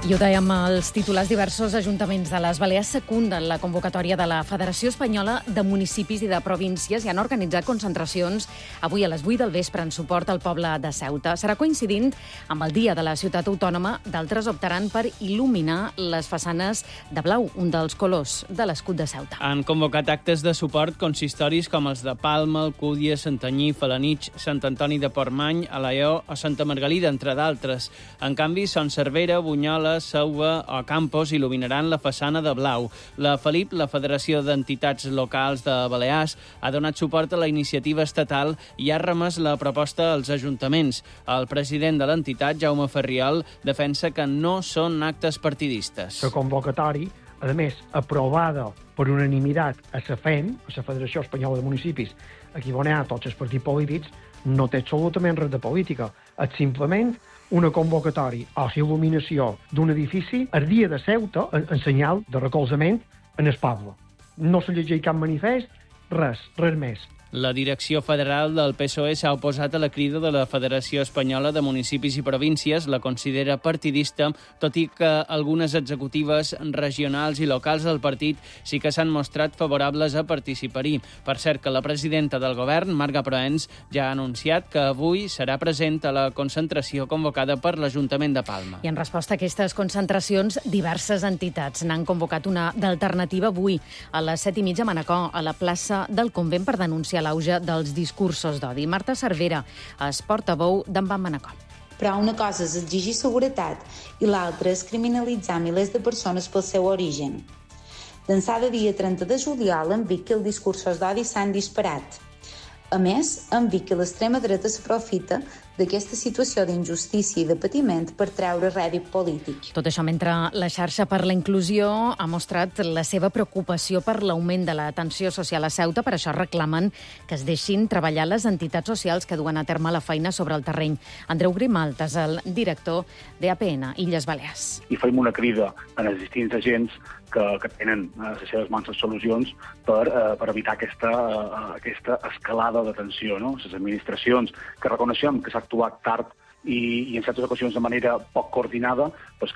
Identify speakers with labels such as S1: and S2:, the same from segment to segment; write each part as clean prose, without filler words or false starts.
S1: I ho dèiem, els titulars diversos ajuntaments de les Balears secunden la convocatòria de la Federació Espanyola de Municipis i de Províncies i han organitzat concentracions avui a les 8 del vespre en suport al poble de Ceuta. Serà coincidint amb el Dia de la Ciutat Autònoma. D'altres optaran per il·luminar les façanes de blau, un dels colors de l'escut de Ceuta.
S2: Han convocat actes de suport consistoris com els de Palma, Alcúdia, Santanyí, Felanitx, Sant Antoni de Portmany, Alaior o Santa Margalida, entre d'altres. En canvi, Son Cervera, Bunyola, Sauva o Campos il·luminaran la façana de blau. La FELIP, la Federació d'Entitats Locals de Balears, ha donat suport a la iniciativa estatal i ha remès la proposta als ajuntaments. El president de l'entitat, Jaume Ferriol, defensa que no són actes partidistes.
S3: La convocatòria, a més, aprovada per unanimitat a la FEM, a la Federació Espanyola de Municipis, aquí on hi ha tots els partits polítics, no té absolutament res de política. És simplement una convocatòria o il·luminació d'un edifici el dia de Ceuta en senyal de recolzament en el poble. No se llegeix cap manifest, res més.
S2: La direcció federal del PSOE s'ha oposat a la crida de la Federació Espanyola de Municipis i Províncies, la considera partidista, tot i que algunes executives regionals i locals del partit sí que s'han mostrat favorables a participar-hi. Per cert, que la presidenta del govern, Marga Proens, ja ha anunciat que avui serà present a la concentració convocada per l'Ajuntament de Palma.
S1: I en resposta a aquestes concentracions, diverses entitats n'han convocat una d'alternativa avui, a les 7:30 a Manacor, a la plaça del Convent, per denunciar l'auge dels discursos d'odi. Marta Cervera és portaveu d'en Van Manacor.
S4: Però una cosa és exigir seguretat i l'altra és criminalitzar milers de persones pel seu origen. D'ençà de dia 30 de juliol, en Vic els discursos d'odi s'han disparat. A més, en Vic l'extrema dreta s'aprofita d'aquesta situació d'injustícia i de patiment per treure rèdit polític.
S1: Tot això mentre la xarxa per la inclusió ha mostrat la seva preocupació per l'augment de la tensió social a Ceuta. Per això reclamen que es deixin treballar les entitats socials que duen a terme la feina sobre el terreny. Andreu Grimalt és el director d'APN Illes Balears.
S5: I fem una crida a els distints agents que tenen a les seves mans les solucions per evitar aquesta escalada de tensió. No? Les administracions que reconeixem que s'ha actuat tard i en certes ocasions de manera poc coordinada, doncs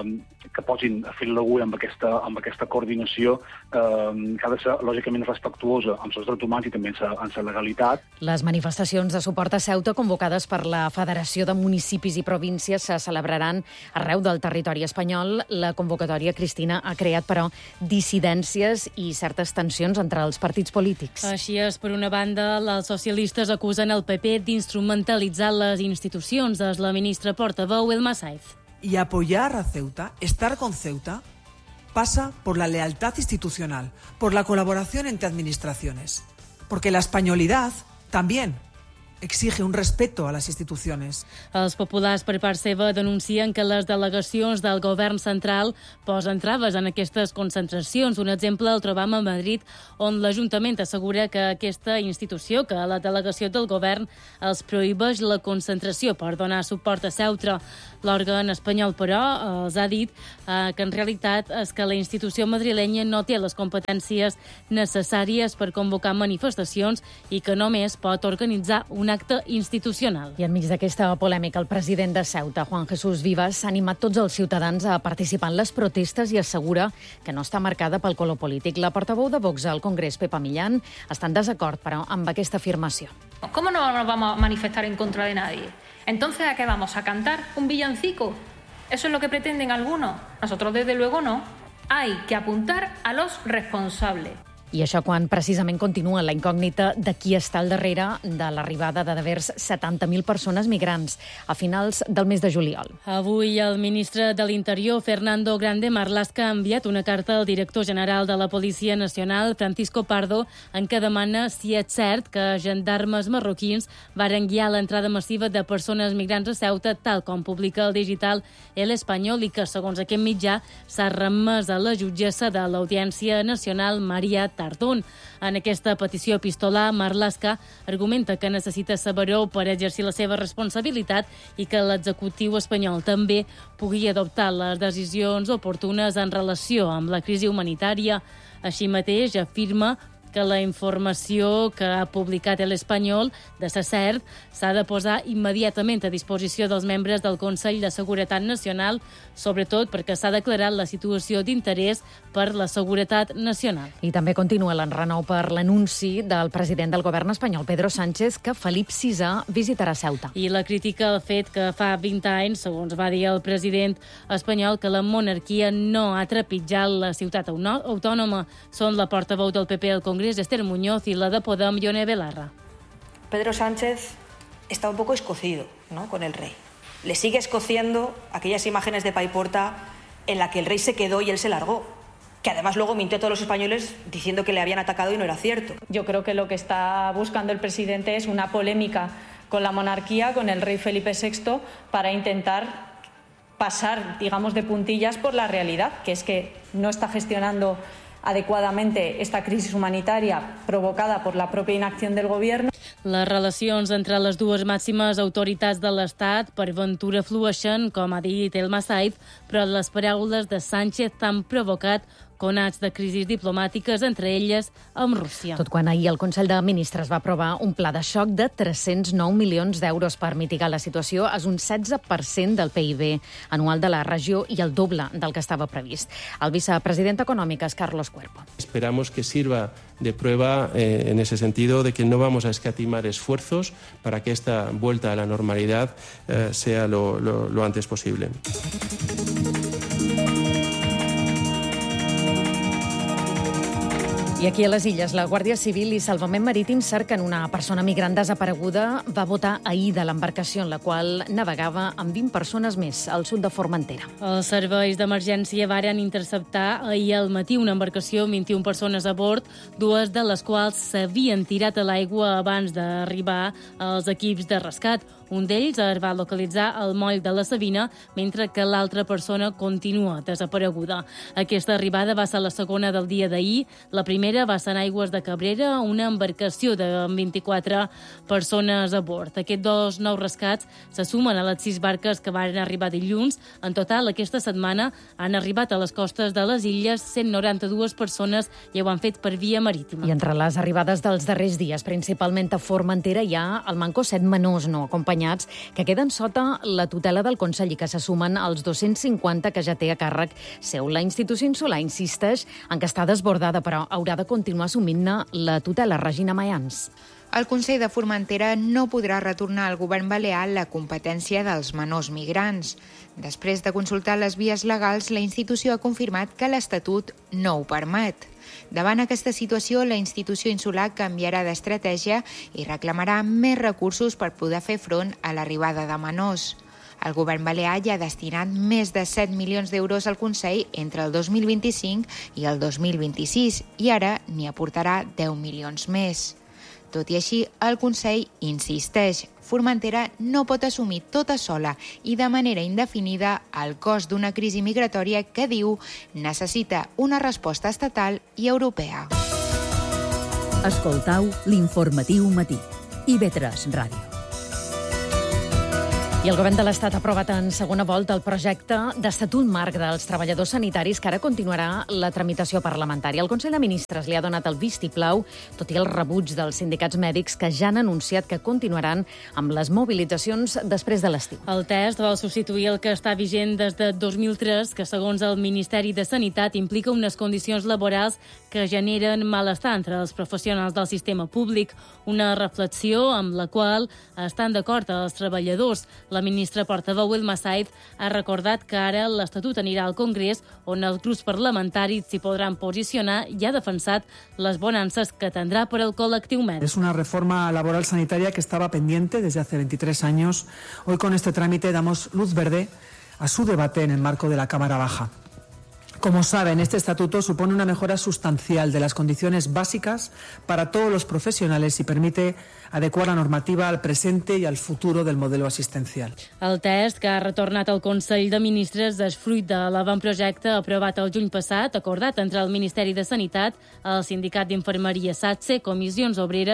S5: que posin a fil l'agulla amb aquesta coordinació que ha de ser lògicament respectuosa amb els drets humans i també amb la legalitat.
S1: Les manifestacions de suport a Ceuta convocades per la Federació de Municipis i Províncies se celebraran arreu del territori espanyol. La convocatòria, Cristina, ha creat, però, dissidències i certes tensions entre els partits polítics.
S6: Així és, per una banda, els socialistes acusen el PP d'instrumentalitzar les institucions. És la ministra portaveu, Elma Saiz.
S7: Y apoyar a Ceuta, estar con Ceuta, pasa por la lealtad institucional, por la colaboración entre administraciones. Porque la españolidad también exige un respeto a les institucions.
S6: Els populars, per part seva, denuncien que les delegacions del govern central posen traves en aquestes concentracions. Un exemple el trobam a Madrid, on l'Ajuntament assegura que aquesta institució, que la delegació del govern, els prohibeix la concentració per donar suport a Ceuta. L'òrgan espanyol, però, els ha dit que en realitat és que la institució madrilenya no té les competències necessàries per convocar manifestacions i que només pot organitzar un acte institucional.
S1: I enmig d'aquesta polèmica, el president de Ceuta, Juan Jesús Vivas, ha animat tots els ciutadans a participar en les protestes i assegura que no està marcada pel color polític. La portaveu de Vox al Congrés, Pepa Millán, està en desacord, però, amb aquesta afirmació.
S8: ¿Cómo no nos vamos a manifestar en contra de nadie? Entonces, ¿a qué vamos? ¿A cantar un villancico? ¿Eso es lo que pretenden algunos? Nosotros, desde luego, no. Hay que apuntar a los responsables.
S1: I això quan precisament continua la incògnita de qui està al darrere de l'arribada de devers 70.000 persones migrants a finals del mes de juliol.
S6: Avui el ministre de l'Interior, Fernando Grande Marlaska, ha enviat una carta al director general de la Policia Nacional, Francisco Pardo, en què demana si és cert que gendarmes marroquins varen guiar l'entrada massiva de persones migrants a Ceuta, tal com publica el digital El Espanyol, i que, segons aquest mitjà, s'ha remès a la jutgessa de l'Audiència Nacional, Maria Tardón. En aquesta petició epistolar, Marlaska argumenta que necessita saber-ho per exercir la seva responsabilitat i que l'executiu espanyol també pugui adoptar les decisions oportunes en relació amb la crisi humanitària. Així mateix, afirma que la informació que ha publicat l'Espanyol de ser cert s'ha de posar immediatament a disposició dels membres del Consell de Seguretat Nacional, sobretot perquè s'ha declarat la situació d'interès per la seguretat nacional.
S1: I també continua l'enrenou per l'anunci del president del govern espanyol, Pedro Sánchez, que Felip VI visitarà Ceuta.
S6: I la crítica al fet que fa 20 anys, segons va dir el president espanyol, que la monarquia no ha trepitjat la ciutat autònoma. Són la portaveu del PP al Congrés, Esther Muñoz, i la de Podem, Ione Belarra.
S9: Pedro Sánchez está un poco escocido, ¿no?, con el rey. Le sigue escociendo aquellas imágenes de Paiporta en la que el rey se quedó y él se largó, que además luego mintió a todos los españoles diciendo que le habían atacado y no era cierto.
S10: Yo creo que lo que está buscando el presidente es una polémica con la monarquía, con el rey Felipe VI, para intentar pasar, digamos, de puntillas por la realidad, que es que no está gestionando adequadamente esta crisis humanitaria provocada por la propia inacción del gobierno.
S6: Les relacions entre les dues màximes autoritats de l'Estat per ventura flueixen, com ha dit El Massaif, però les paraules de Sánchez han provocat conats de crisis diplomàtiques, entre elles amb Rússia.
S1: Tot quan ahir el Consell de Ministres va aprovar un pla de xoc de 309 milions d'euros per mitigar la situació. És un 16% del PIB anual de la regió i el doble del que estava previst. El vicepresident econòmic és Carlos Cuerpo.
S11: Esperamos que sirva de prueba en ese sentido de que no vamos a escatimar esfuerzos para que esta vuelta a la normalidad sea lo antes posible.
S1: I aquí a les Illes, la Guàrdia Civil i Salvament Marítim cerquen una persona migrant desapareguda. Va votar ahir de l'embarcació en la qual navegava amb 20 persones més al sud de Formentera.
S6: Els serveis d'emergència varen interceptar ahir al matí una embarcació amb 21 persones a bord, dues de les quals s'havien tirat a l'aigua abans d'arribar als equips de rescat. Un d'ells es va localitzar al moll de la Sabina, mentre que l'altra persona continua desapareguda. Aquesta arribada va ser la segona del dia d'ahir. La primera va ser en aigües de Cabrera, una embarcació de 24 persones a bord. Aquests dos nous rescats se sumen a les 6 barques que van arribar dilluns. En total, aquesta setmana han arribat a les costes de les Illes 192 persones i ho han fet per via marítima.
S1: I entre les arribades dels darrers dies, principalment a Formentera, hi ha al manco 7 menors no acompanyats que queden sota la tutela del Consell i que se sumen als 250 que ja té a càrrec seu. La institució insular insisteix en que està desbordada, però haurà de continuar assumint-ne la tutela. Regina Mayans.
S12: El Consell de Formentera no podrà retornar al govern balear la competència dels menors migrants. Després de consultar les vies legals, la institució ha confirmat que l'Estatut no ho permet. Davant aquesta situació, la institució insular canviarà d'estratègia i reclamarà més recursos per poder fer front a l'arribada de menors. El govern balear ja ha destinat més de 7 milions d'euros al Consell entre el 2025 i el 2026 i ara n'hi aportarà 10 milions més. Tot i així, el Consell insisteix. Formentera no pot assumir tota sola i de manera indefinida el cost d'una crisi migratòria que, diu, necessita una resposta estatal i europea.
S13: Escoltau l'informatiu matí. IB3 Ràdio.
S1: I el govern de l'Estat ha aprovat en segona volta el projecte d'Estatut Marc dels Treballadors Sanitaris, que ara continuarà la tramitació parlamentària. El Consell de Ministres li ha donat el vistiplau, tot i el rebuig dels sindicats mèdics que ja han anunciat que continuaran amb les mobilitzacions després de l'estiu.
S6: El text vol substituir el que està vigent des de 2003, que segons el Ministeri de Sanitat implica unes condicions laborals que generen malestar entre els professionals del sistema públic, una reflexió amb la qual estan d'acord els treballadors. La ministra portaveu El Massaif ha recordat que ara l'Estatut anirà al Congrés, on els grups parlamentaris s'hi podran posicionar i ha defensat les bonances que tendrá per al col·lectiu mèdic.
S14: Es una reforma laboral sanitaria que estaba pendiente desde hace 23 años. Hoy con este trámite damos luz verde a su debate en el marco de la Cámara Baja. Como saben, este estatuto supone una mejora sustancial de las condiciones básicas para todos los profesionales y permite adecuar la normativa al presente y al futuro del modelo asistencial.
S6: El text, que ha retornat al Consell de Ministres, és fruit de l'avantprojecte aprovat el juny passat, acordat entre el Ministeri de Sanitat, el Sindicat d'Infermeria SATSE, Comissions Obreres,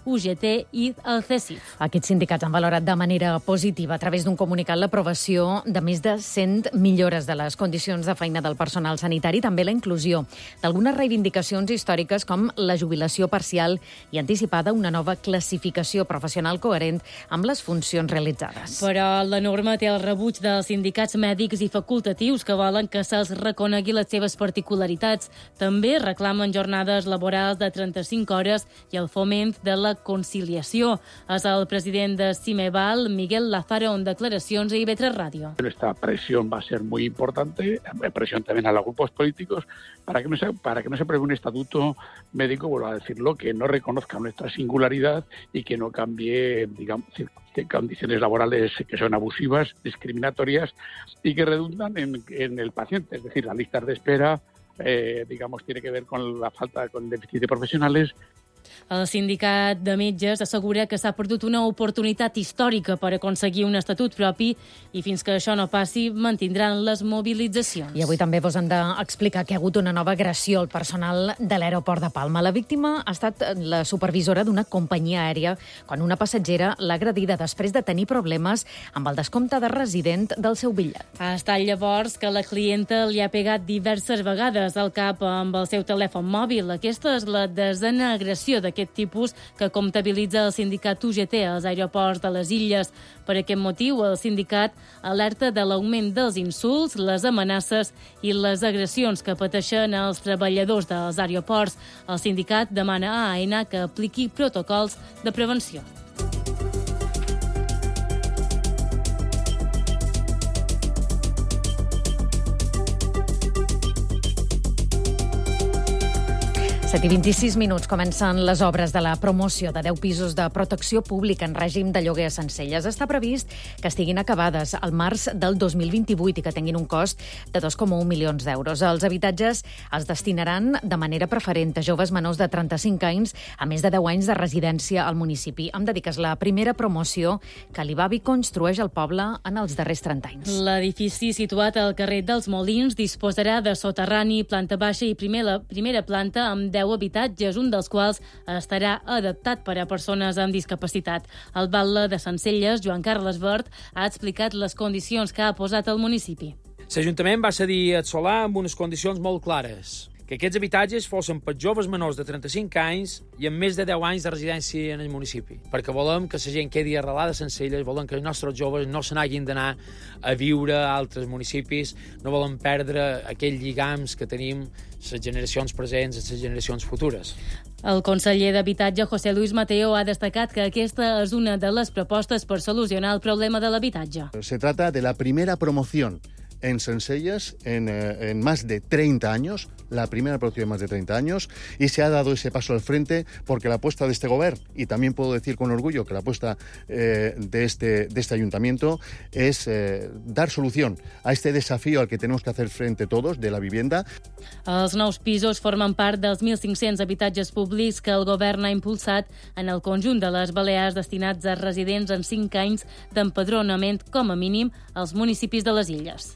S6: UGT i el CESIF.
S1: Aquests sindicats han valorat de manera positiva a través d'un comunicat l'aprovació de més de 100 millores de les condicions de feina del personal sanitari, també la inclusió d'algunes reivindicacions històriques com la jubilació parcial i anticipada, una nova classificació professional coherent amb les funcions realitzades.
S6: Però la norma té el rebuig dels sindicats mèdics i facultatius que volen que se'ls reconegui les seves particularitats. També reclamen jornades laborals de 35 hores i el foment de la conciliació. És el president de Cimeval, Miguel Lázaro, en declaracions a IB3 Radio.
S15: Esta presión va a ser muy importante, presión también a los grupos políticos, para que no se apruebe un estatuto médico, vuelvo a decirlo, que no reconozca nuestra singularidad y que no cambie, digamos, condiciones laborales que son abusivas, discriminatorias y que redundan en el paciente. Es decir, las listas de espera, tiene que ver con el déficit de profesionales.
S6: El sindicat de metges assegura que s'ha perdut una oportunitat històrica per aconseguir un estatut propi i fins que això no passi mantindran les mobilitzacions.
S1: I avui també vos han d'explicar que hi ha hagut una nova agressió al personal de l'aeroport de Palma. La víctima ha estat la supervisora d'una companyia aèria quan una passatgera l'ha agredida després de tenir problemes amb el descompte de resident del seu bitllet.
S6: Ha estat llavors que la clienta li ha pegat diverses vegades al cap amb el seu telèfon mòbil. Aquesta és la desena agressió d'aquest tipus que comptabilitza el sindicat UGT als aeroports de les Illes. Per aquest motiu, el sindicat alerta de l'augment dels insults, les amenaces i les agressions que pateixen els treballadors dels aeroports. El sindicat demana a AENA que apliqui protocols de prevenció.
S1: I 26 minuts comencen les obres de la promoció de 10 pisos de protecció pública en règim de lloguer a Sencelles. Està previst que estiguin acabades al març del 2028 i que tinguin un cost de 2,1 milions d'euros. Els habitatges es destinaran de manera preferent a joves menors de 35 anys a més de 10 anys de residència al municipi. Em dediques la primera promoció que l'Ibavi construeix al poble en els darrers 30 anys.
S6: L'edifici situat al carrer dels Molins disposarà de soterrani, planta baixa i primera planta amb 10 habitatges, un dels quals estarà adaptat per a persones amb discapacitat. El batlle de Sencelles, Joan Carles Vert, ha explicat les condicions que ha posat el municipi.
S16: L'Ajuntament va cedir el solar amb unes condicions molt clares, que aquests habitatges fossin per joves menors de 35 anys i amb més de 10 anys de residència en el municipi, perquè volem que la gent quedi arrelada a Sencelles, volem que els nostres joves no se n'hagin d'anar a viure a altres municipis, no volem perdre aquells lligams que tenim les generacions presents i les generacions futures.
S6: El conseller d'Habitatge, José Luis Mateo, ha destacat que aquesta és una de les propostes per solucionar el problema de l'habitatge.
S17: Se trata de la primera promoción en Sencelles en más de 30 años, la primera promoción en más de 30 años, y se ha dado ese paso al frente porque la apuesta de este gobierno, y también puedo decir con orgullo que la apuesta de este ayuntamiento es dar solución a este desafío al que tenemos que hacer frente todos de la vivienda.
S6: Els nous pisos formen part dels 1.500 habitatges públics que el govern ha impulsat en el conjunt de les Balears destinats a residents en 5 anys d'empadronament com a mínim als municipis de les Illes.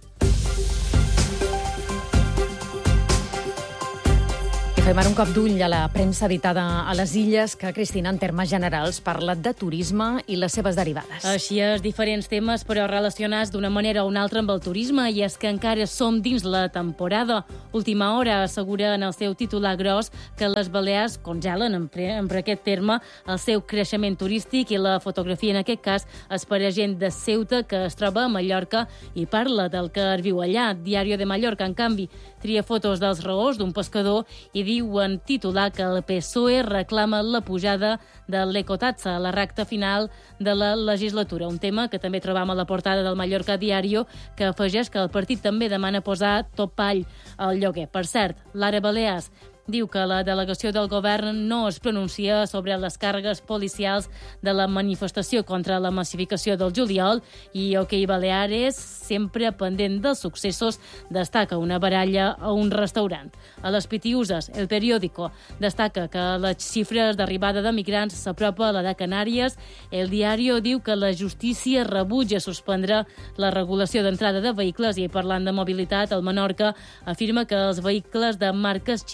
S1: I fem ara un cop d'ull a la premsa editada a les Illes que, Cristina, en termes generals, parla de turisme i les seves derivades.
S6: Així és, diferents temes, però relacionats d'una manera o una altra amb el turisme, i és que encara som dins la temporada. Última Hora assegura en el seu titular gros que les Balears congelen, en aquest terme, el seu creixement turístic, i la fotografia, en aquest cas, és per a gent de Ceuta que es troba a Mallorca i parla del que es viu allà. Diario de Mallorca, en canvi, tria fotos dels raors d'un pescador i diu en titular que el PSOE reclama la pujada de l'ecotaxa a la recta final de la legislatura. Un tema que també trobam a la portada del Mallorca Diario, que afegeix que el partit també demana posar topall al lloguer. Per cert, Lara Balears diu que la delegació del govern no es pronuncia sobre les càrregues policials de la manifestació contra la massificació del juliol, i OK Baleares, sempre pendent dels successos, destaca una baralla a un restaurant. A les Pitiuses, El Periódico destaca que les xifres d'arribada de migrants s'apropa a la de Canàries. El Diario diu que la justícia rebutja suspendre la regulació d'entrada de vehicles, i parlant de mobilitat, el Menorca afirma que els vehicles de marques xineses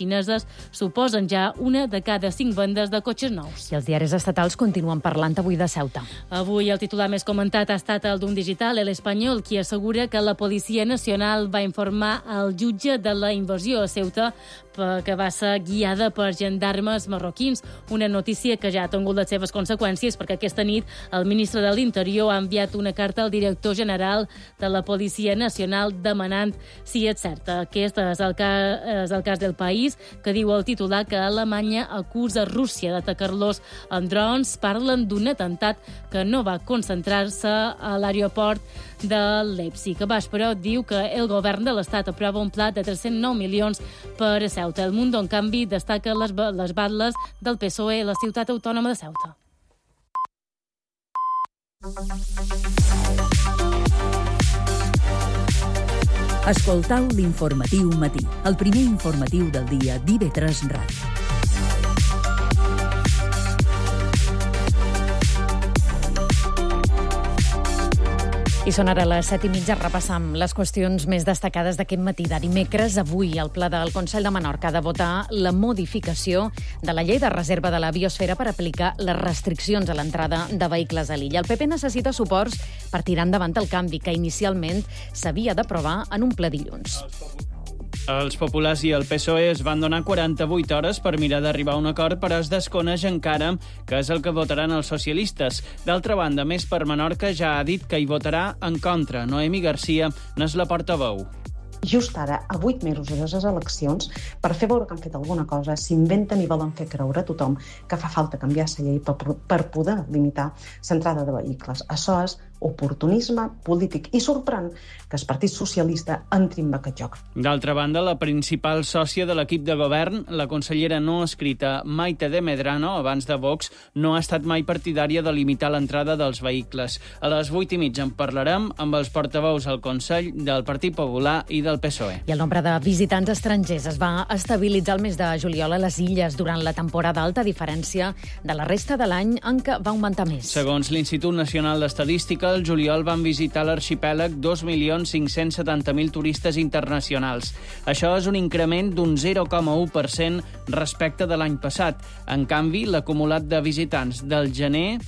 S6: quals suposen ja una de cada 5 vendes de cotxes nous.
S1: I els diaris estatals continuen parlant avui de Ceuta.
S6: Avui el titular més comentat ha estat el d'un digital, El Espanyol, qui assegura que la Policia Nacional va informar al jutge de la invasió a Ceuta que va ser guiada per gendarmes marroquins. Una notícia que ja ha tingut les seves conseqüències perquè aquesta nit el ministre de l'Interior ha enviat una carta al director general de la Policia Nacional demanant si és cert. Aquest és el cas del País, que diu el titular que Alemanya acusa Rússia d'atacar-los amb drons. Parlen d'un atemptat que no va concentrar-se a l'aeroport de Leipzig. Baix, però, diu que el govern de l'Estat aprova un pla de 309 milions per a Ceuta. El Mundo, en canvi, destaca les batlles del PSOE a la ciutat autònoma de Ceuta.
S13: Escoltau l'informatiu matí, el primer informatiu del dia d'IV3 Ràdio.
S1: I són ara les 7:30, repassam les qüestions més destacades d'aquest matí de dimecres. Avui el Ple del Consell de Menorca ha de votar la modificació de la llei de reserva de la biosfera per aplicar les restriccions a l'entrada de vehicles a l'illa. El PP necessita suports per tirar endavant el canvi que inicialment s'havia d'aprovar en un ple dilluns.
S2: Els populars i el PSOE es van donar 48 hores per mirar d'arribar a un acord, però es desconeix encara que és el que votaran els socialistes. D'altra banda, Més per Menorca ja ha dit que hi votarà en contra. Noemi Garcia n'és la portaveu.
S18: Just ara, a 8 mesos de les eleccions, per fer veure que han fet alguna cosa, s'inventen i volen fer creure a tothom que fa falta canviar la llei per poder limitar l'entrada de vehicles. Això és oportunisme polític i sorprèn que el Partit Socialista entri en aquest joc.
S2: D'altra banda, la principal sòcia de l'equip de govern, la consellera no escrita Maite de Medrano, abans de Vox, no ha estat mai partidària de limitar l'entrada dels vehicles. A les 8:30 en parlarem amb els portaveus al Consell del Partit Popular i del PSOE.
S1: I el nombre de visitants estrangers es va estabilitzar el mes de juliol a les illes durant la temporada alta, a diferència de la resta de l'any en què va augmentar més.
S2: Segons l'Institut Nacional d'Estadística, el juliol van visitar l'arxipèlag 2.570.000 turistes internacionals. Això és un increment d'un 0,1% respecte de l'any passat. En canvi, l'acumulat de visitants del gener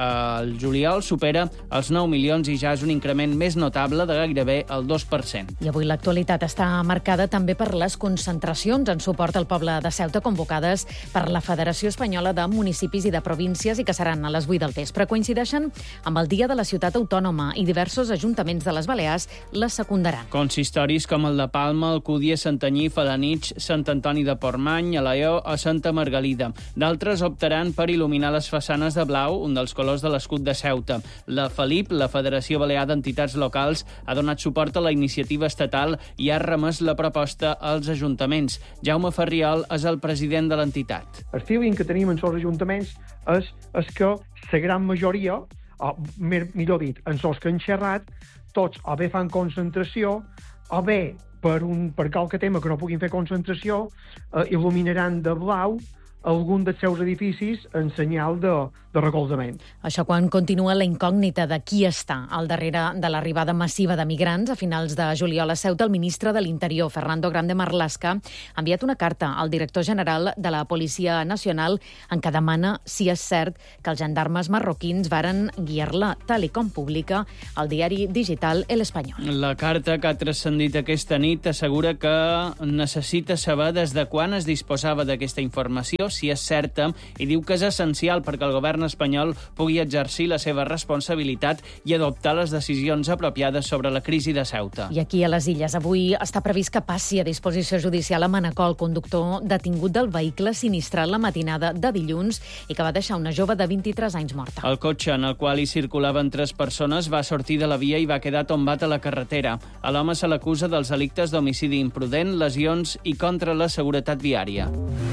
S2: el juliol supera els 9 milions i ja és un increment més notable de gairebé el 2%.
S1: I avui l'actualitat està marcada també per les concentracions en suport al poble de Ceuta convocades per la Federació Espanyola de Municipis i de Províncies i que seran a les 8 del vespre. Coincideixen amb el Dia de la Ciutat Autònoma i diversos ajuntaments de les Balears les secundaran.
S2: Consistoris com el de Palma, Alcúdia, Santanyí, Felanitx, Sant Antoni de Portmany, Alaior o Santa Margalida. D'altres optaran per il·luminar les façanes de blau, un dels colors de l'escut de Ceuta. La FELIP, la Federació Balear d'Entitats Locals, ha donat suport a la iniciativa estatal i ha remès la proposta als ajuntaments. Jaume Ferriol és el president de l'entitat.
S3: El feeling que tenim en els ajuntaments és que la gran majoria, o millor dit, en els que han xerrat, tots o bé fan concentració o bé per qualque tema que no puguin fer concentració il·luminaran de blau algun dels seus edificis en senyal de recolzament.
S1: Això quan continua la incògnita de qui està al darrere de l'arribada massiva de migrants. A finals de juliol a Ceuta, el ministre de l'Interior, Fernando Grande Marlaska, ha enviat una carta al director general de la Policia Nacional en què demana si és cert que els gendarmes marroquins varen guiar-la, tal i com publica el diari digital El Espanyol.
S2: La carta que ha transcendit aquesta nit assegura que necessita saber des de quan es disposava d'aquesta informació, si és certa, i diu que és essencial perquè el govern espanyol pugui exercir la seva responsabilitat i adoptar les decisions apropiades sobre la crisi de Ceuta.
S1: I aquí a les Illes avui està previst que passi a disposició judicial a Manacor, el conductor detingut del vehicle sinistrat la matinada de dilluns i que va deixar una jove de 23 anys morta.
S2: El cotxe en el qual hi circulaven 3 persones va sortir de la via i va quedar tombat a la carretera. A l'home se l'acusa dels delictes d'homicidi imprudent, lesions i contra la seguretat viària.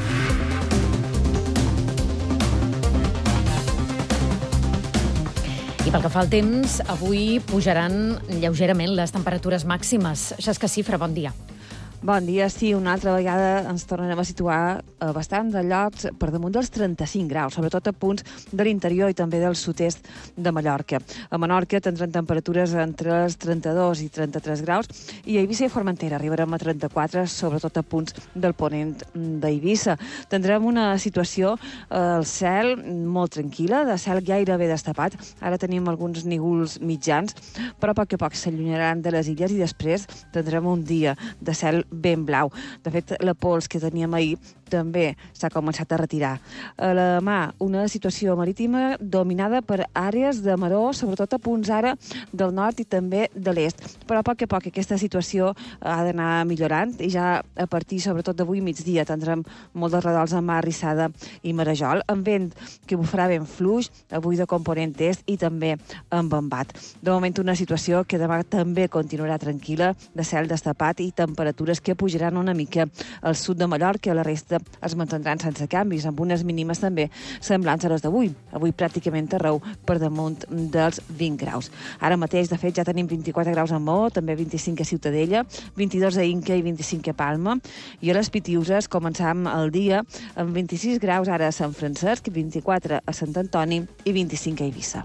S1: I pel que fa al temps, avui pujaran lleugerament les temperatures màximes. Xesca Cifra, bon dia.
S19: Bon dia. Sí, una altra vegada ens tornarem a situar a bastants llocs per damunt dels 35 graus, sobretot a punts de l'interior i també del sud-est de Mallorca. A Menorca tindrem temperatures entre els 32 i 33 graus i a Eivissa i Formentera arribarem a 34, sobretot a punts del ponent d'Eivissa. Tindrem una situació al cel molt tranquil·la, de cel gairebé destapat. Ara tenim alguns nígols mitjans, però a poc a poc s'allunyaran de les illes i després tindrem un dia de cel ben blau. De fet, la pols que teníem ahir també s'ha començat a retirar. A la mà, una situació marítima dominada per àrees de maró, sobretot a punts ara del nord i també de l'est. Però a poc aquesta situació ha d'anar millorant i ja a partir, sobretot d'avui migdia, tindrem molt de redols a mar, Rissada i Marajol, amb vent que bufarà ben fluix, avui de component est i també amb embat. De moment, una situació que demà també continuarà tranquil·la, de cel destapat i temperatures que pujaran una mica al sud de Mallorca, a la resta es mantindran sense canvis, amb unes mínimes també semblants a les d'avui. Avui pràcticament arreu per damunt dels 20 graus. Ara mateix, de fet, ja tenim 24 graus a Mó, també 25 a Ciutadella, 22 a Inca i 25 a Palma, i a les Pitiuses començam el dia amb 26 graus ara a Sant Francesc, 24 a Sant Antoni i 25 a Eivissa.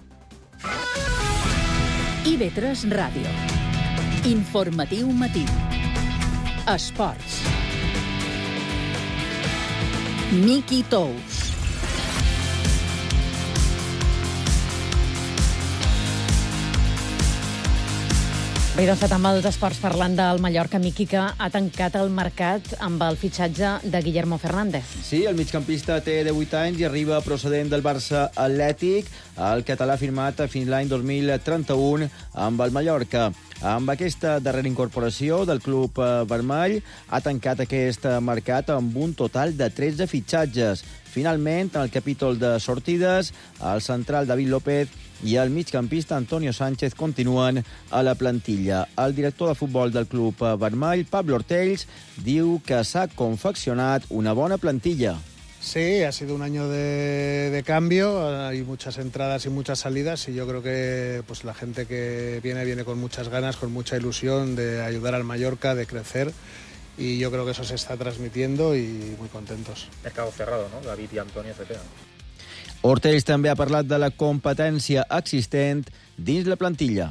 S13: IB3 Ràdio. Informatiu matí. Esports. Miqui Tous.
S1: Bé, de fet, amb els esports parlant del Mallorca, Miqui, que ha tancat el mercat amb el fitxatge de Guillermo Fernández.
S20: Sí, el migcampista té 18 anys i arriba procedent del Barça Atlètic. El català ha firmat fins l'any 2031 amb el Mallorca. Amb aquesta darrera incorporació del club vermell, ha tancat aquest mercat amb un total de 13 fitxatges. Finalment, en el capítol de sortides, el central David López i el migcampista Antonio Sánchez continuen a la plantilla. El director de futbol del club vermell, Pablo Ortells, diu que s'ha confeccionat una bona plantilla.
S21: Sí, ha sido un año de cambio, hay muchas entradas y muchas salidas y yo creo que pues, la gente que viene con muchas ganas, con mucha ilusión de ayudar al Mallorca, de crecer y yo creo que eso se está transmitiendo y muy contentos.
S22: Mercado cerrado, ¿no? David y Antonio se quedan.
S20: Ortells també ha parlat de la competència existent dins la plantilla.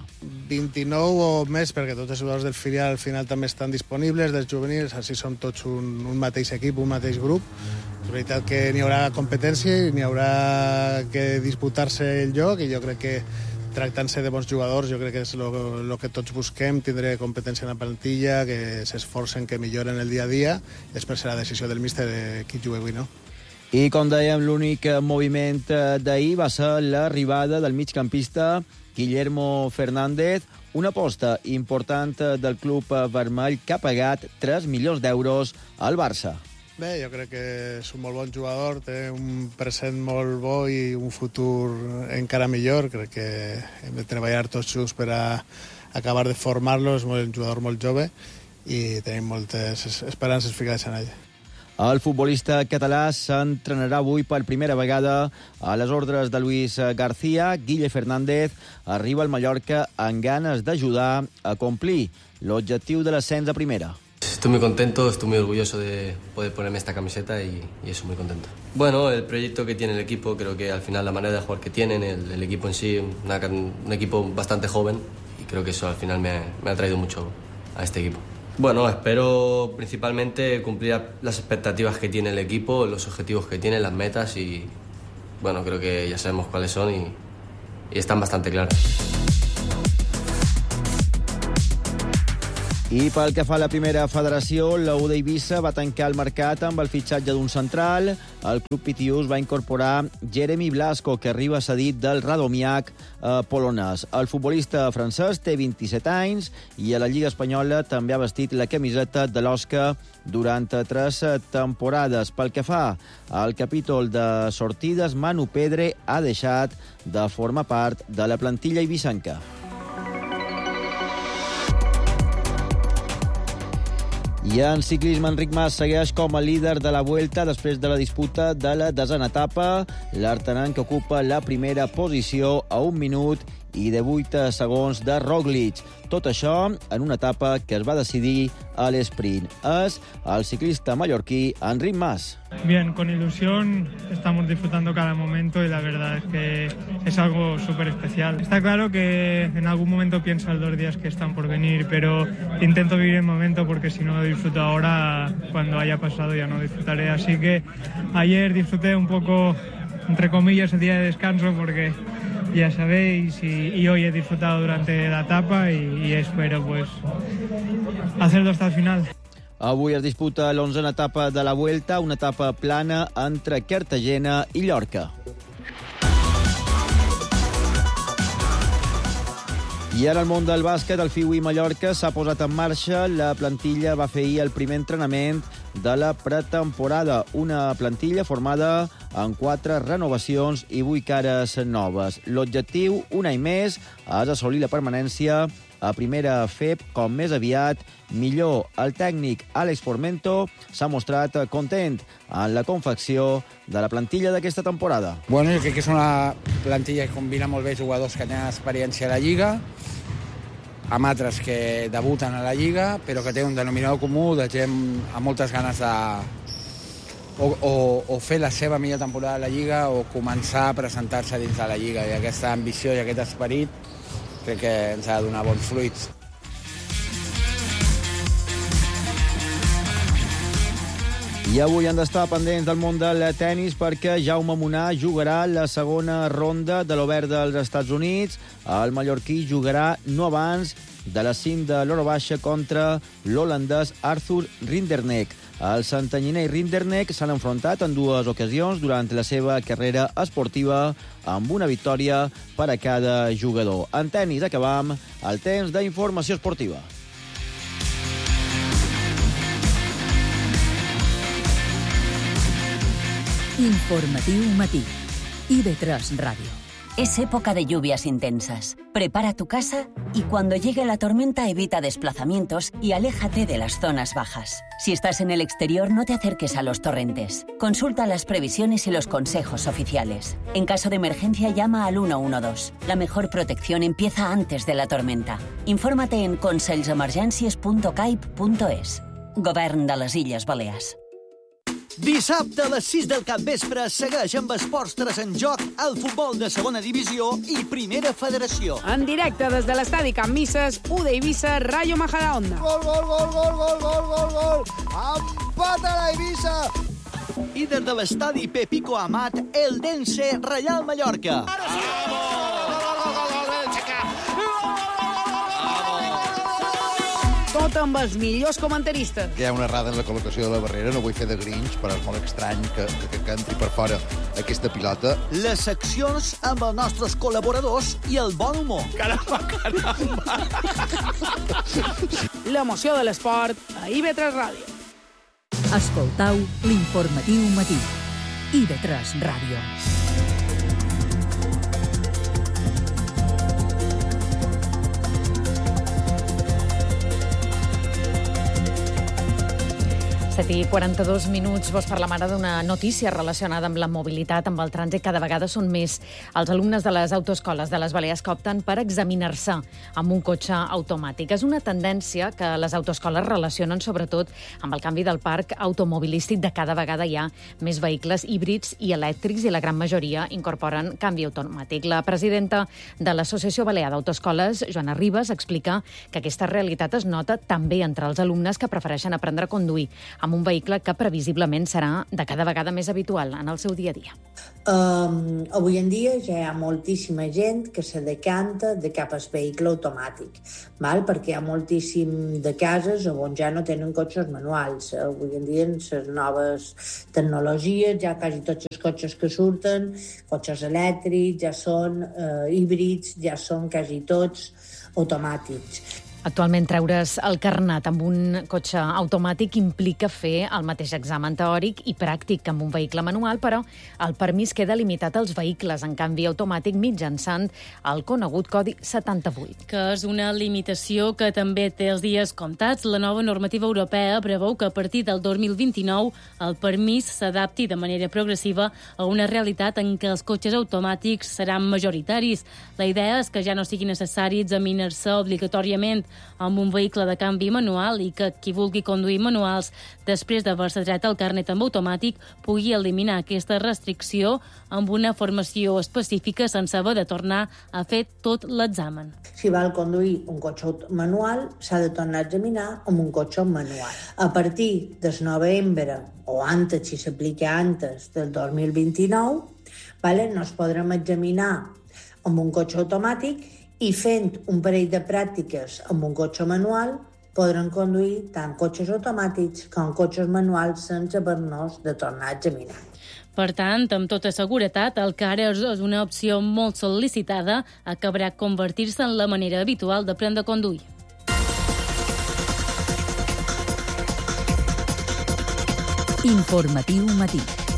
S21: 29 o més, perquè tots els jugadors del filial al final també estan disponibles, dels juvenils, així som tots un mateix equip, un mateix grup. És veritat que n'hi haurà competència i n'hi haurà que disputar-se el lloc i jo crec que tractant-se de bons jugadors, jo crec que és el que tots busquem, tindre competència en la plantilla, que s'esforcen, que milloren el dia a dia, i després serà decisió del míster de qui juga avui, no?
S20: I, com dèiem, l'únic moviment d'ahir va ser l'arribada del migcampista Guillermo Fernández, una aposta important del club vermell que ha pagat 3 milions d'euros al Barça.
S21: Bé, jo crec que és un molt bon jugador, té un present molt bo i un futur encara millor. Crec que hem de treballar tots junts per a acabar de formar-lo. És un jugador molt jove i tenim moltes esperances ficades en ell.
S20: El futbolista català s'entrenarà avui per primera vegada a les ordres de Luis García. Guille Fernández arriba al Mallorca amb ganes d'ajudar a complir l'objectiu de l'ascens a primera.
S23: Estoy muy contento, estoy muy orgulloso de poder ponerme esta camiseta y eso, muy contento. Bueno, el proyecto que tiene el equipo, creo que al final la manera de jugar que tienen, el equipo en sí, un equipo bastante joven y creo que eso al final me ha traído mucho a este equipo. Bueno, espero principalmente cumplir las expectativas que tiene el equipo, los objetivos que tiene, las metas y bueno, creo que ya sabemos cuáles son y están bastante claras.
S20: I pel que fa a la primera federació, la U d'Eivissa va tancar el mercat amb el fitxatge d'un central. El club Pitiús va incorporar Jeremy Blasco, que arriba cedit del Radomiak polonès. El futbolista francès té 27 anys i a la Lliga Espanyola també ha vestit la camiseta de l'Osca durant 3 temporades. Pel que fa al capítol de sortides, Manu Pedre ha deixat de formar part de la plantilla eivissenca. I en ciclisme, Enric Mas segueix com a líder de la Vuelta després de la disputa de la 10a etapa. L'artenant, que ocupa la primera posició a 1 minut i 18 segons de Roglic. Tot això en una etapa que es va decidir a l'esprint. És el ciclista mallorquí Enric Mas.
S4: Bien, con ilusión estamos disfrutando cada momento y la verdad es que es algo súper especial. Está claro que en algún momento pienso en los días que están por venir, pero intento vivir el momento porque si no lo disfruto ahora, cuando haya pasado ya no disfrutaré. Así que ayer disfruté un poco, entre comillas, el día de descanso porque ya sabéis, y hoy he disfrutado durante la etapa y espero pues hacerlo hasta el final.
S20: Avui es disputa l'11a etapa de la Vuelta, una etapa plana entre Cartagena i Llorca. I ara el món del bàsquet, el Fiui Mallorca s'ha posat en marxa. La plantilla va fer ahir el primer entrenament de la pretemporada. Una plantilla formada en 4 renovacions i 8 cares noves. L'objectiu, un any més, és assolir la permanència a primera FEP com més aviat millor. El tècnic Àlex Formento s'ha mostrat content en la confecció de la plantilla d'aquesta temporada.
S5: Bueno, jo crec que és una plantilla que combina molt bé jugadors que tenen experiència a la Lliga, amb altres que debuten a la Lliga, però que té un denominador comú de gent amb moltes ganes de o fer la seva millor temporada a la Lliga o començar a presentar-se dins de la Lliga. I aquesta ambició i aquest esperit crec que ens ha de donar bons fruits.
S20: I avui han d'estar pendents del món del tennis perquè Jaume Munar jugarà la segona ronda de l'Obert dels Estats Units. El mallorquí jugarà no abans de les 5 de l'hora baixa contra l'holandès Arthur Rinderknecht. El santanyiner i Rinderknecht s'han enfrontat en 2 ocasions durant la seva carrera esportiva amb una victòria per a cada jugador. En tennis acabam el temps d'informació esportiva.
S13: Informatiu Matí. IB3 Radio.
S7: Es época de lluvias intensas. Prepara tu casa y cuando llegue la tormenta evita desplazamientos y aléjate de las zonas bajas. Si estás en el exterior, no te acerques a los torrentes. Consulta las previsiones y los consejos oficiales. En caso de emergencia, llama al 112. La mejor protección empieza antes de la tormenta. Infórmate en conselsemergències.caip.es. Govern de les Illes Balears.
S24: Dissabte a les 6 del capvespre segueix amb esports 3 en joc, el futbol de segona divisió i primera federació.
S25: En directe des de l'estadi Can Misses, UD Eivissa, Rayo Majadahonda.
S26: Gol, gol, gol, gol, gol, gol, gol, gol! Empat a l'Eivissa!
S24: I des de l'estadi Pepico Amat, Eldense, Reial Mallorca.
S25: Tot amb els millors comentaristes.
S27: Hi ha una errada en la col·locació de la barrera, no vull fer de Grinch, però és molt estrany que entri per fora aquesta pilota.
S24: Les seccions amb els nostres col·laboradors i el bon humor.
S27: Caramba!
S25: L'emoció de l'esport a IB3 Ràdio.
S13: Escoltau l'informatiu matí. IB3 Ràdio.
S1: I 42 minuts. Vols parlar ara d'una notícia relacionada amb la mobilitat, amb el trànsit. Cada vegada són més els alumnes de les autoescoles de les Balears que opten per examinar-se amb un cotxe automàtic. És una tendència que les autoescoles relacionen sobretot amb el canvi del parc automobilístic. De cada vegada hi ha més vehicles híbrids i elèctrics i la gran majoria incorporen canvi automàtic. La presidenta de l'Associació Balear d'Autoescoles, Joana Ribas, explica que aquesta realitat es nota també entre els alumnes que prefereixen aprendre a conduir amb un vehicle que previsiblement serà de cada vegada més habitual en el seu dia a dia.
S28: Avui en dia ja hi ha moltíssima gent que se decanta de cap al vehicle automàtic, perquè hi ha moltíssim de cases on ja no tenen cotxes manuals. Avui en dia, en les noves tecnologies, ja quasi tots els cotxes que surten, cotxes elèctrics, ja són híbrids, ja són quasi tots automàtics.
S1: Actualment, treure's el carnet amb un cotxe automàtic implica fer el mateix examen teòric i pràctic que amb un vehicle manual, però el permís queda limitat als vehicles en canvi automàtic mitjançant el conegut Codi 78.
S6: Que és una limitació que també té els dies comptats. La nova normativa europea preveu que a partir del 2029 el permís s'adapti de manera progressiva a una realitat en què els cotxes automàtics seran majoritaris. La idea és que ja no sigui necessari examinar-se obligatòriament amb un vehicle de canvi manual i que qui vulgui conduir manuals després d'haver-se tret el carnet amb automàtic pugui eliminar aquesta restricció amb una formació específica sense haver de tornar a fer tot l'examen.
S28: Si vol conduir un cotxe manual, s'ha de tornar a examinar amb un cotxe manual. A partir del novembre, o antes, si s'aplica antes del 2029, no es podrem examinar amb un cotxe automàtic i fent un parell de pràctiques amb un cotxe manual podran conduir tant cotxes automàtics com cotxes manuals sense haver-nos de tornar a examinar.
S6: Per tant, amb tota seguretat, el que ara és una opció molt sol·licitada acabarà convertir-se en la manera habitual d'aprendre a conduir.
S13: Informatiu matí.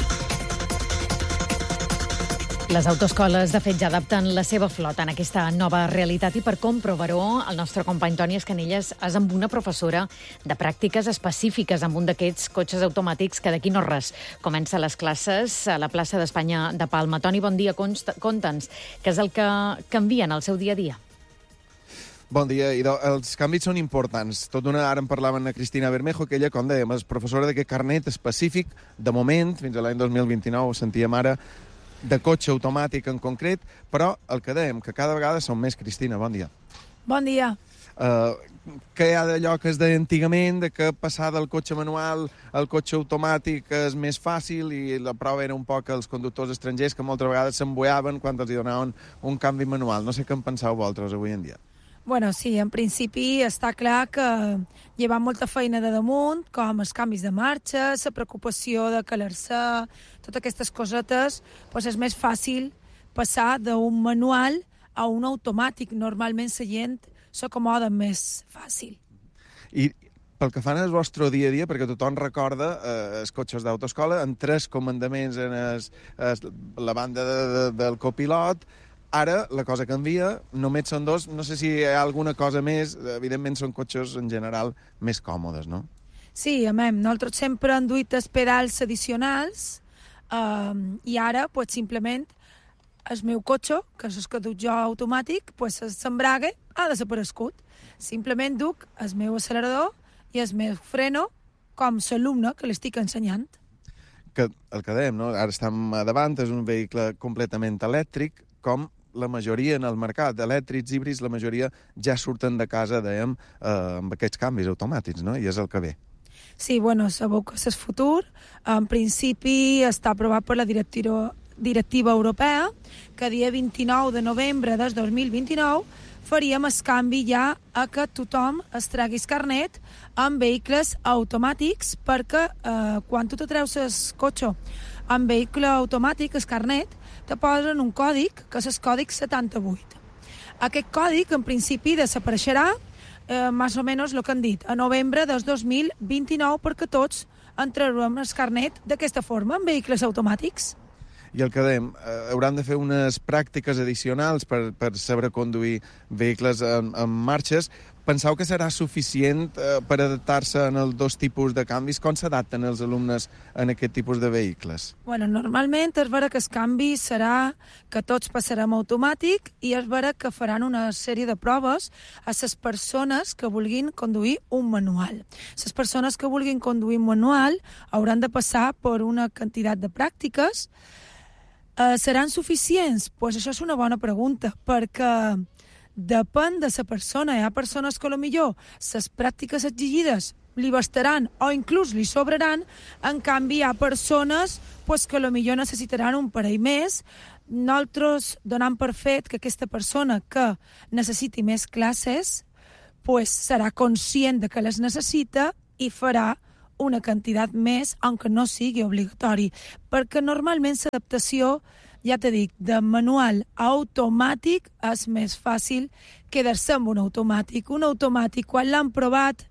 S1: Les autoescoles, de fet, ja adapten la seva flota en aquesta nova realitat i per comprovar-ho, el nostre company Toni Escanillas és amb una professora de pràctiques específiques amb un d'aquests cotxes automàtics que d'aquí no res comença les classes a la plaça d'Espanya de Palma. Toni, bon dia, conta'ns què és el que canvia en el seu dia a dia.
S8: Bon dia, Idò. Els canvis són importants. Tot d'una, ara en parlaven a Cristina Bermejo, que ella, com dèiem, és professora d'aquest carnet específic, de moment, fins a l'any 2029, ho sentíem ara, de cotxe automàtic en concret, però el que dèiem, que cada vegada són més. Cristina, bon dia.
S9: Bon dia.
S8: Que hi ha d'allò que es deia antigament, de que passar del cotxe manual al cotxe automàtic és més fàcil i la prova era un poc els conductors estrangers que moltes vegades s'embueaven quan els donaven un canvi manual. No sé què en penseu vosaltres avui en dia.
S9: Bueno, sí, en principi està clar que lleva molta feina de damunt, com els canvis de marxa, la preocupació de calar-se, totes aquestes cosetes, doncs és més fàcil passar d'un manual a un automàtic. Normalment la gent s'acomoda més fàcil.
S8: I pel que fan al vostre dia a dia, perquè tothom recorda els cotxes d'autoescola, en 3 comandaments en la banda del copilot. Ara la cosa canvia, només són 2. No sé si hi ha alguna cosa més. Evidentment són cotxes en general més còmodes, no?
S9: Sí, nosaltres sempre hem duit els pedals addicionals i ara, simplement, el meu cotxe, que és el que duc jo automàtic, s'embraga, ha desaparegut. Simplement duc el meu accelerador i el meu freno com l'alumne que l'estic ensenyant.
S8: Que el que dèiem, no? Ara estem davant, és un vehicle completament elèctric, com la majoria en el mercat, elèctrics, híbrids, la majoria ja surten de casa, dèiem, amb aquests canvis automàtics, no? I és el que ve.
S9: Sí, sabeu que és el futur. En principi està aprovat per la directiva europea, que dia 29 de novembre del 2029 faríem el canvi ja a que tothom es tregui el carnet amb vehicles automàtics, perquè quan tu te treus el cotxe amb vehicle automàtic, el carnet, te posen un còdic, que és el còdic 78. Aquest còdic, en principi, desapareixerà, més o menys el que han dit, a novembre del 2029, perquè tots entrarem el carnet d'aquesta forma, en vehicles automàtics.
S8: I el que dèiem, hauran de fer unes pràctiques addicionals per saber conduir vehicles en marxes. Penseu que serà suficient per adaptar-se en els 2 tipus de canvis? Com s'adapten els alumnes en aquest tipus de vehicles?
S9: Normalment és vera que el canvi serà que tots passarem automàtic i és vera que faran una sèrie de proves a les persones que vulguin conduir un manual. Les persones que vulguin conduir un manual hauran de passar per una quantitat de pràctiques. Seran suficients? Doncs això és una bona pregunta, perquè depèn de la persona. Hi ha persones que potser les pràctiques exigides li bastaran o inclús li sobraran, en canvi hi ha persones que potser necessitaran un parell més. Nosaltres donem per fet que aquesta persona que necessiti més classes serà conscient de que les necessita i farà una quantitat més, aunque no sigui obligatori, perquè normalment l'adaptació, ja t'he dit, de manual a automàtic és més fàcil quedar-se amb un automàtic. Un automàtic, quan l'han provat,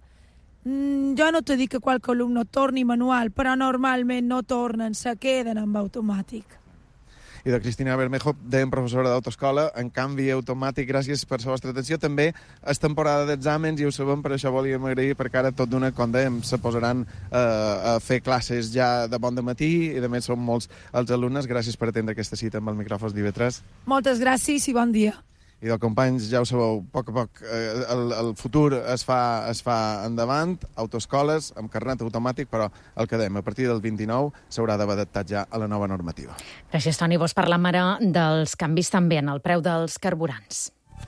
S9: jo no t'he dit que qualque alumne torni manual, però normalment no tornen, se queden amb automàtic.
S8: I de Cristina Bermejo, dèiem professora d'autoescola, en canvi automàtic, gràcies per la vostra atenció. També és temporada d'exàmens i ho sabem, per això volíem agrair, perquè ara tot d'una, com dèiem, se posaran a fer classes ja de bon dematí i a més són molts els alumnes. Gràcies per atendre aquesta cita amb el micròfon d'IV3.
S9: Moltes gràcies i bon dia.
S8: Idò, companys, ja ho sabeu, a poc el futur es fa endavant, autoescoles amb carnet automàtic, però el que dèiem, a partir del 29 s'haurà d'haver adaptat ja a la nova normativa.
S1: Gràcies, Toni. Vols parlar ara dels canvis també en el preu dels carburants.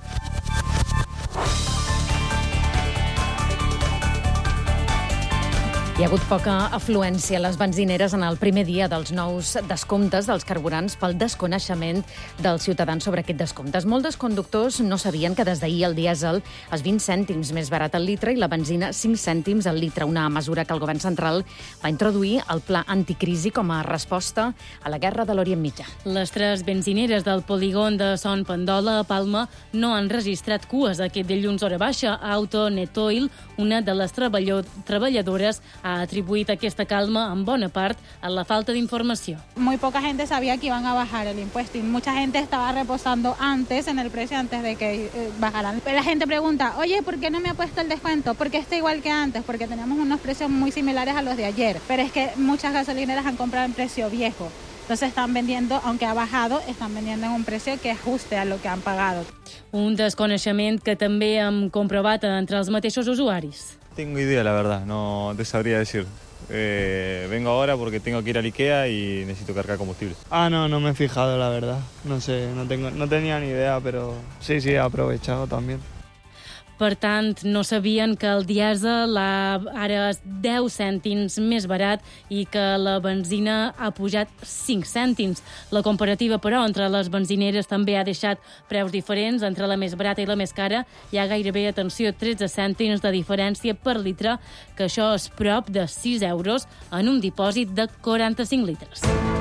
S1: Hi ha hagut poca afluència a les benzineres en el primer dia dels nous descomptes dels carburants pel desconeixement dels ciutadans sobre aquest descomptes. Molts dels conductors no sabien que des d'ahir el dièsel és 20 cèntims més barat al litre i la benzina 5 cèntims al litre, una mesura que el govern central va introduir al pla anticrisi com a resposta a la guerra de l'Orient Mitjà.
S6: Les 3 benzineres del polígon de Son Pendola a Palma no han registrat cues aquest dilluns hora baixa. Auto Net Oil, una de les treballadores, ha atribuït aquesta calma en bona part a la falta d'informació.
S10: Muy poca gente sabía que iban a bajar el impuesto y mucha gente estaba reposando antes en el precio antes de que bajaran. La gente pregunta, oye, ¿por qué no me ha puesto el descuento? Porque está igual que antes, porque tenemos unos precios muy similares a los de ayer. Pero es que muchas gasolineras han comprado en precio viejo. Entonces están vendiendo, aunque ha bajado, están vendiendo en un precio que ajuste a lo que han pagado.
S6: Un desconeixement que també hem comprovat entre els mateixos usuaris.
S11: Tengo idea, la verdad, no te sabría decir. Vengo ahora porque tengo que ir al IKEA y necesito cargar combustible.
S12: No me he fijado, la verdad. No sé, no tenía ni idea, pero sí, he aprovechado también.
S6: Per tant, no sabien que el dièsel ara és 10 cèntims més barat i que la benzina ha pujat 5 cèntims. La comparativa, però, entre les benzineres també ha deixat preus diferents. Entre la més barata i la més cara hi ha gairebé, atenció, 13 cèntims de diferència per litre, que això és prop de 6 euros en un dipòsit de 45 litres.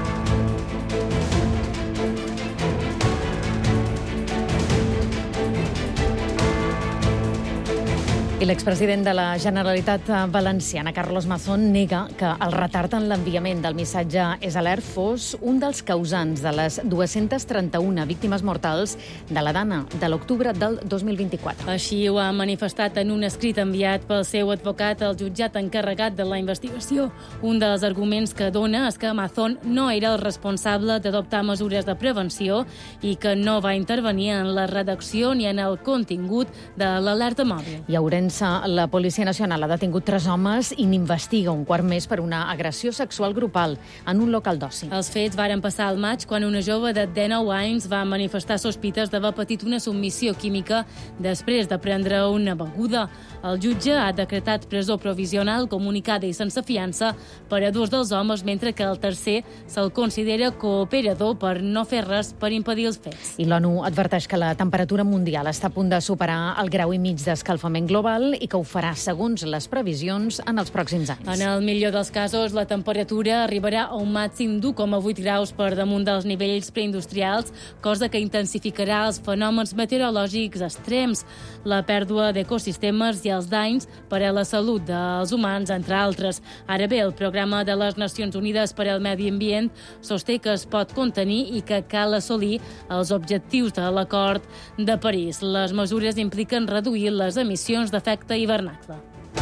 S1: I l'expresident de la Generalitat Valenciana, Carlos Mazón, nega que el retard en l'enviament del missatge SLR fos un dels causants de les 231 víctimes mortals de la Dana de l'octubre del 2024.
S6: Així ho ha manifestat en un escrit enviat pel seu advocat al jutjat encarregat de la investigació. Un dels arguments que dona és que Mazón no era el responsable d'adoptar mesures de prevenció i que no va intervenir en la redacció ni en el contingut de l'alerta mòbil.
S1: I a Ourense, la Policia Nacional ha detingut 3 homes i n'investiga un quart més per una agressió sexual grupal en un local d'oci.
S6: Els fets varen passar al maig quan una jove de 19 anys va manifestar sospites d'haver patit una submissió química després de prendre una beguda. El jutge ha decretat presó provisional comunicada i sense fiança per a 2 dels homes, mentre que el tercer se'l considera cooperador per no fer res per impedir els fets.
S1: I l'ONU adverteix que la temperatura mundial està a punt de superar el 1,5 graus d'escalfament global i que ho farà segons les previsions en els pròxims anys.
S6: En el millor dels casos, la temperatura arribarà a un màxim d'1,8 graus per damunt dels nivells preindustrials, cosa que intensificarà els fenòmens meteorològics extrems, la pèrdua d'ecosistemes i els danys per a la salut dels humans, entre altres. Ara bé, el Programa de les Nacions Unides per al Medi Ambient sosté que es pot contenir i que cal assolir els objectius de l'Acord de París. Les mesures impliquen reduir les emissions d'efecte hivernacle.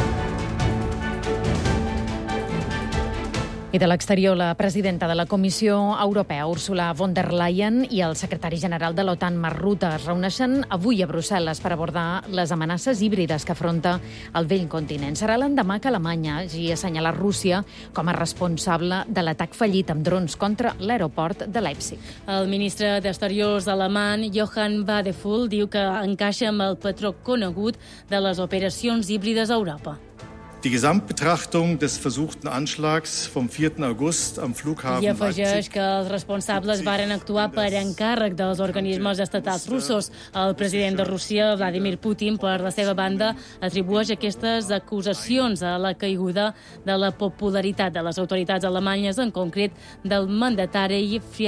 S1: I de l'exterior, la presidenta de la Comissió Europea, Ursula von der Leyen, i el secretari general de l'OTAN, Mark Rutte, es reuneixen avui a Brussel·les per abordar les amenaces híbrides que afronta el vell continent. Serà l'endemà que Alemanya hagi assenyalat Rússia com a responsable de l'atac fallit amb drons contra l'aeroport de Leipzig.
S6: El ministre d'Exteriors alemany, Johann Wadephul, diu que encaixa amb el patró conegut de les operacions híbrides a Europa.
S14: Die Gesamtbetrachtung des versuchten Anschlags vom 4. August am Flughafen
S6: I afegeix que els responsables varen actuar per encàrrec dels organismes estatals russos. El president de Rússia, Vladimir Putin, per la seva banda, atribueix aquestes acusacions a la caiguda de la popularitat de les autoritats alemanyes, en concret del mandatari